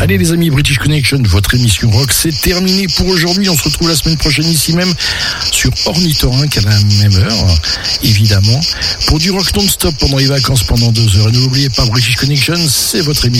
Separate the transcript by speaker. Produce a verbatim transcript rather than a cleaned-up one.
Speaker 1: Allez les amis, British Connection, votre émission rock, c'est terminé pour aujourd'hui. On se retrouve la semaine prochaine ici même sur Ornithorynque à la même heure, évidemment, pour du rock non-stop pendant les vacances pendant deux heures. Et n'oubliez pas, British Connection, c'est votre émission.